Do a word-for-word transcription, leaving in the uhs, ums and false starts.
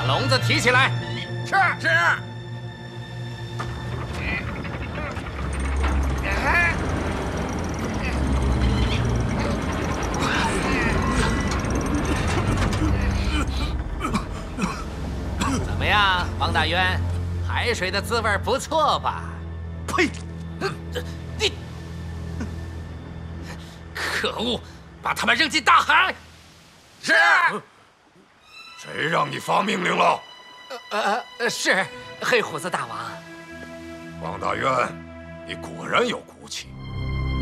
把笼子提起来。 是是。 怎么样，王大渊？海水的滋味不错吧？ 呸！ 你，可恶！把他们扔进大海！ 是。 谁让你发命令了？ 呃呃，是黑胡子大王。 王大渊，你果然有骨气。